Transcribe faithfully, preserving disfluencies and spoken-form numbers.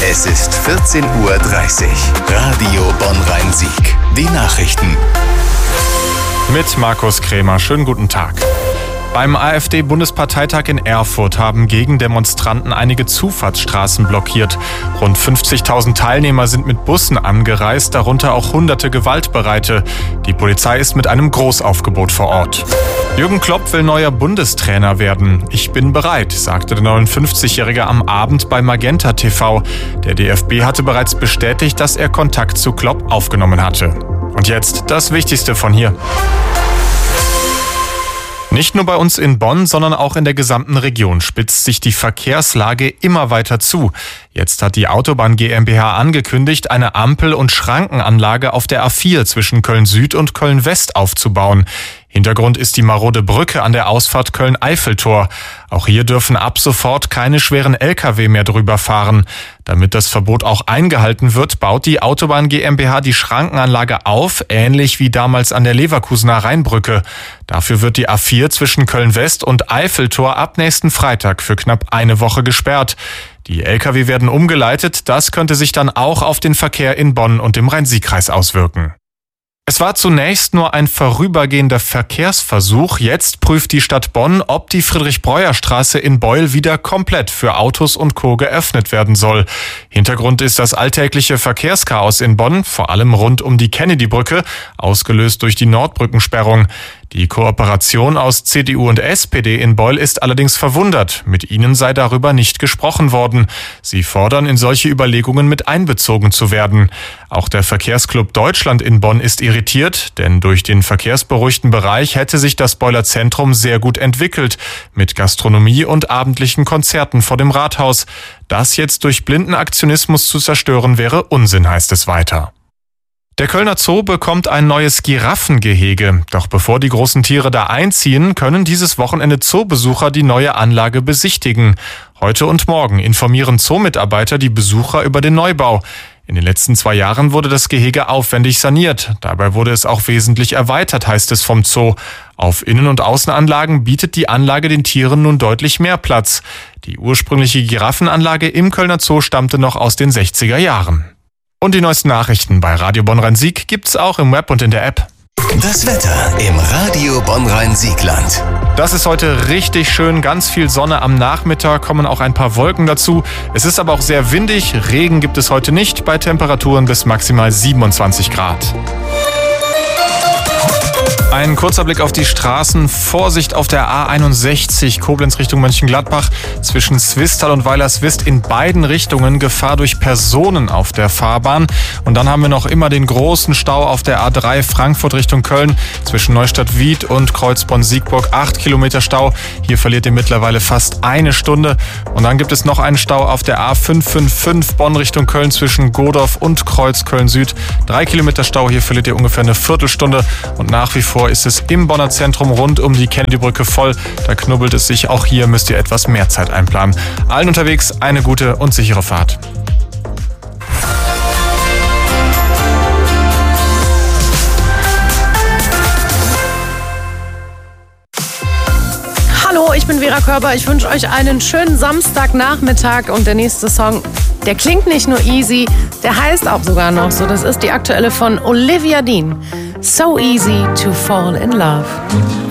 Es ist vierzehn Uhr dreißig. Radio Bonn-Rhein-Sieg. Die Nachrichten. Mit Markus Krämer. Schönen guten Tag. Beim AfD-Bundesparteitag in Erfurt haben Gegendemonstranten einige Zufahrtsstraßen blockiert. Rund fünfzigtausend Teilnehmer sind mit Bussen angereist, darunter auch hunderte Gewaltbereite. Die Polizei ist mit einem Großaufgebot vor Ort. Jürgen Klopp will neuer Bundestrainer werden. Ich bin bereit, sagte der neunundfünfzigjährige am Abend bei Magenta T V. Der D F B hatte bereits bestätigt, dass er Kontakt zu Klopp aufgenommen hatte. Und jetzt das Wichtigste von hier. Nicht nur bei uns in Bonn, sondern auch in der gesamten Region spitzt sich die Verkehrslage immer weiter zu. Jetzt hat die Autobahn GmbH angekündigt, eine Ampel- und Schrankenanlage auf der A vier zwischen Köln-Süd und Köln-West aufzubauen. Hintergrund ist die marode Brücke an der Ausfahrt Köln-Eiffeltor. Auch hier dürfen ab sofort keine schweren L K W mehr drüber fahren. Damit das Verbot auch eingehalten wird, baut die Autobahn GmbH die Schrankenanlage auf, ähnlich wie damals an der Leverkusener Rheinbrücke. Dafür wird die A vier zwischen Köln-West und Eiffeltor ab nächsten Freitag für knapp eine Woche gesperrt. Die L K W werden umgeleitet, das könnte sich dann auch auf den Verkehr in Bonn und dem Rhein-Sieg-Kreis auswirken. Es war zunächst nur ein vorübergehender Verkehrsversuch. Jetzt prüft die Stadt Bonn, ob die Friedrich-Breuer-Straße in Beul wieder komplett für Autos und Co. geöffnet werden soll. Hintergrund ist das alltägliche Verkehrschaos in Bonn, vor allem rund um die Kennedy-Brücke, ausgelöst durch die Nordbrückensperrung. Die Kooperation aus C D U und S P D in Beul ist allerdings verwundert. Mit ihnen sei darüber nicht gesprochen worden. Sie fordern, in solche Überlegungen mit einbezogen zu werden. Auch der Verkehrsclub Deutschland in Bonn ist irritiert, denn durch den verkehrsberuhigten Bereich hätte sich das Beuler Zentrum sehr gut entwickelt, mit Gastronomie und abendlichen Konzerten vor dem Rathaus. Das jetzt durch blinden Aktionismus zu zerstören, wäre Unsinn, heißt es weiter. Der Kölner Zoo bekommt ein neues Giraffengehege. Doch bevor die großen Tiere da einziehen, können dieses Wochenende Zoobesucher die neue Anlage besichtigen. Heute und morgen informieren Zoomitarbeiter die Besucher über den Neubau. In den letzten zwei Jahren wurde das Gehege aufwendig saniert. Dabei wurde es auch wesentlich erweitert, heißt es vom Zoo. Auf Innen- und Außenanlagen bietet die Anlage den Tieren nun deutlich mehr Platz. Die ursprüngliche Giraffenanlage im Kölner Zoo stammte noch aus den sechziger Jahren. Und die neuesten Nachrichten bei Radio Bonn-Rhein-Sieg gibt's auch im Web und in der App. Das Wetter im Radio Bonn-Rhein-Siegland. Das ist heute richtig schön, ganz viel Sonne am Nachmittag, kommen auch ein paar Wolken dazu. Es ist aber auch sehr windig, Regen gibt es heute nicht, bei Temperaturen bis maximal siebenundzwanzig Grad. Ein kurzer Blick auf die Straßen. Vorsicht auf der A einundsechzig, Koblenz Richtung Mönchengladbach. Zwischen Zwistal und Weilerswist in beiden Richtungen Gefahr durch Personen auf der Fahrbahn. Und dann haben wir noch immer den großen Stau auf der A drei Frankfurt Richtung Köln. Zwischen Neustadt-Wied und Kreuzborn-Siegburg acht Kilometer Stau. Hier verliert ihr mittlerweile fast eine Stunde. Und dann gibt es noch einen Stau auf der A fünf fünf fünf Bonn Richtung Köln zwischen Godorf und Kreuz Köln-Süd. Drei Kilometer Stau, hier verliert ihr ungefähr eine Viertelstunde. Und nach wie vor ist es im Bonner Zentrum rund um die Kennedy-Brücke voll. Da knubbelt es sich. Auch hier müsst ihr etwas mehr Zeit einplanen. Allen unterwegs eine gute und sichere Fahrt. Hallo, ich bin Vera Körber. Ich wünsche euch einen schönen Samstagnachmittag. Und der nächste Song, der klingt nicht nur easy, der heißt auch sogar noch so. Das ist die aktuelle von Olivia Dean. So easy to fall in love.